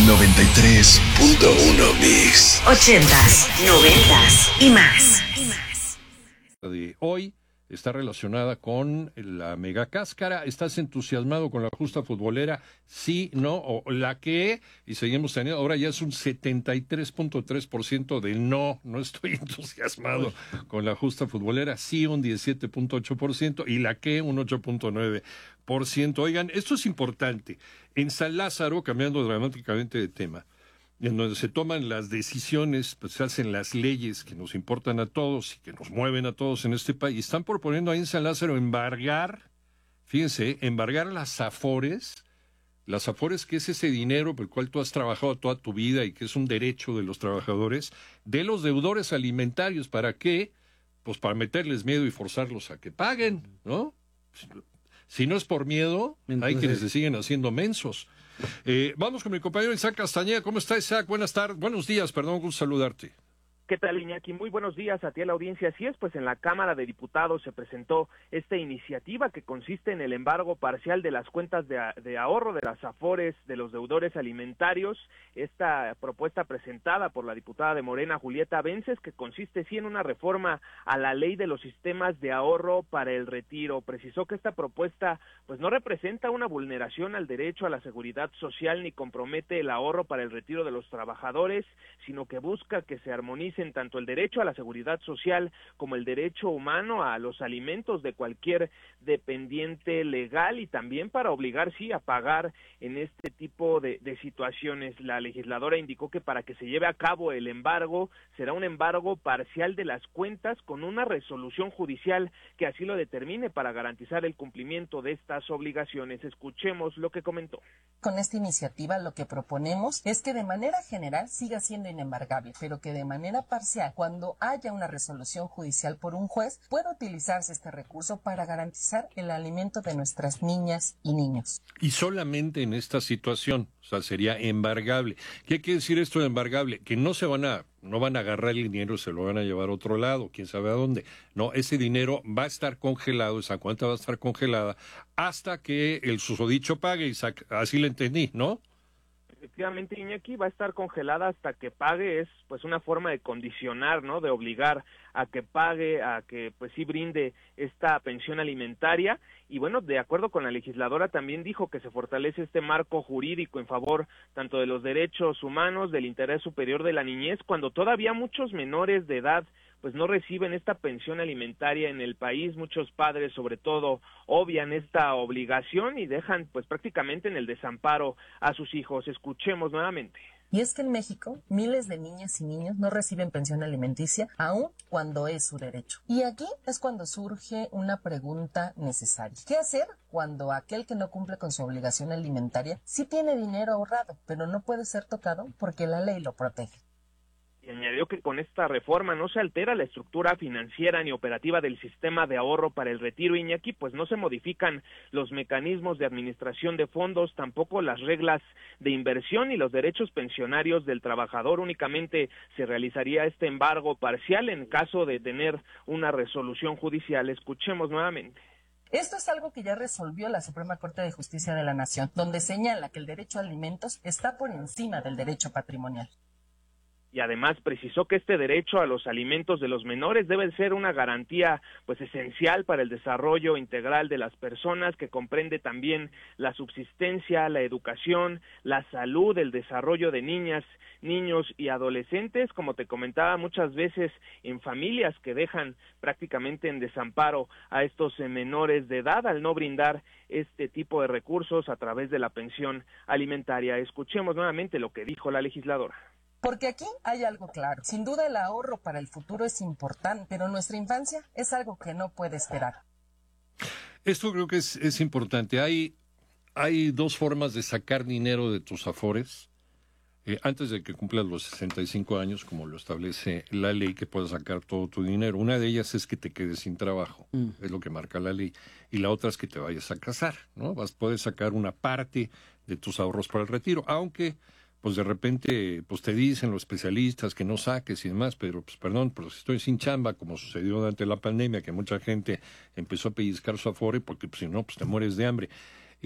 93.1 Mix. 80s, 90s y más. De hoy está relacionada con la mega cáscara. ¿Estás entusiasmado con la justa futbolera? Sí, no, o la que, y seguimos teniendo, ahora ya es un 73.3% del no estoy entusiasmado con la justa futbolera. Sí, un 17.8%, y la que, un 8.9%. Oigan, esto es importante. En San Lázaro, cambiando dramáticamente de tema, en donde se toman las decisiones, pues se hacen las leyes que nos importan a todos y que nos mueven a todos en este país. Están proponiendo ahí en San Lázaro embargar, fíjense, embargar las afores que es ese dinero por el cual tú has trabajado toda tu vida y que es un derecho de los trabajadores, de los deudores alimentarios. ¿Para qué? Pues para meterles miedo y forzarlos a que paguen, ¿no? Si no es por miedo, hay quienes se siguen haciendo mensos. Vamos con mi compañero Isaac Castañeda. ¿Cómo está, Isaac? Buenos días, gusto saludarte. ¿Qué tal, Iñaki? Muy buenos días a ti, a la audiencia. Así es, pues en la Cámara de Diputados se presentó esta iniciativa que consiste en el embargo parcial de las cuentas de ahorro de las afores de los deudores alimentarios. Esta propuesta presentada por la diputada de Morena, Julieta Vences, que consiste sí en una reforma a la ley de los sistemas de ahorro para el retiro. Precisó que esta propuesta pues no representa una vulneración al derecho a la seguridad social ni compromete el ahorro para el retiro de los trabajadores, sino que busca que se armonice tanto el derecho a la seguridad social como el derecho humano a los alimentos de cualquier dependiente legal y también para obligar, sí, a pagar en este tipo de situaciones. La legisladora indicó que para que se lleve a cabo el embargo, será un embargo parcial de las cuentas con una resolución judicial que así lo determine para garantizar el cumplimiento de estas obligaciones. Escuchemos lo que comentó. Con esta iniciativa lo que proponemos es que de manera general siga siendo inembargable, pero que de manera parcial, cuando haya una resolución judicial por un juez, pueda utilizarse este recurso para garantizar el alimento de nuestras niñas y niños. Y solamente en esta situación, o sea, sería embargable. ¿Qué quiere decir esto de embargable? Que no van a agarrar el dinero y se lo van a llevar a otro lado, quién sabe a dónde. No, ese dinero va a estar congelado, esa cuenta va a estar congelada hasta que el susodicho pague, Isaac. Así lo entendí, ¿no? Efectivamente, Iñaki, va a estar congelada hasta que pague. Es pues una forma de condicionar, ¿no? De obligar a que pague, a que pues sí brinde esta pensión alimentaria. Y bueno, de acuerdo con la legisladora también dijo que se fortalece este marco jurídico en favor tanto de los derechos humanos, del interés superior de la niñez, cuando todavía muchos menores de edad pues no reciben esta pensión alimentaria en el país. Muchos padres, sobre todo, obvian esta obligación y dejan pues prácticamente en el desamparo a sus hijos. Escuchemos nuevamente. Y es que en México, miles de niñas y niños no reciben pensión alimenticia, aun cuando es su derecho. Y aquí es cuando surge una pregunta necesaria. ¿Qué hacer cuando aquel que no cumple con su obligación alimentaria sí tiene dinero ahorrado, pero no puede ser tocado porque la ley lo protege? Y añadió que con esta reforma no se altera la estructura financiera ni operativa del sistema de ahorro para el retiro, Iñaki, pues no se modifican los mecanismos de administración de fondos, tampoco las reglas de inversión y los derechos pensionarios del trabajador. Únicamente se realizaría este embargo parcial en caso de tener una resolución judicial. Escuchemos nuevamente. Esto es algo que ya resolvió la Suprema Corte de Justicia de la Nación, donde señala que el derecho a alimentos está por encima del derecho patrimonial. Y además precisó que este derecho a los alimentos de los menores debe ser una garantía pues esencial para el desarrollo integral de las personas, que comprende también la subsistencia, la educación, la salud, el desarrollo de niñas, niños y adolescentes, como te comentaba, muchas veces en familias que dejan prácticamente en desamparo a estos menores de edad al no brindar este tipo de recursos a través de la pensión alimentaria. Escuchemos nuevamente lo que dijo la legisladora. Porque aquí hay algo claro. Sin duda el ahorro para el futuro es importante, pero nuestra infancia es algo que no puede esperar. Esto creo que es importante. Hay dos formas de sacar dinero de tus afores. Antes de que cumplas los 65 años, como lo establece la ley, que puedas sacar todo tu dinero. Una de ellas es que te quedes sin trabajo, es lo que marca la ley. Y la otra es que te vayas a casar, ¿no? Puedes sacar una parte de tus ahorros para el retiro, aunque pues de repente pues te dicen los especialistas que no saques y demás, pero pues perdón, pero si estoy sin chamba, como sucedió durante la pandemia, que mucha gente empezó a pellizcar su afore, porque pues, si no, pues te mueres de hambre.